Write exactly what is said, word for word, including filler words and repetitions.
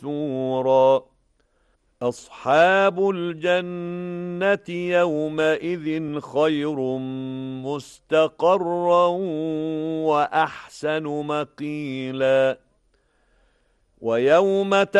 مَسْتُورًا أَصْحَابُ الْجَنَّةِ يَوْمَئِذٍ خَيْرٌ مُسْتَقَرًّا وَأَحْسَنُ مَقِيلًا وَيَوْمَ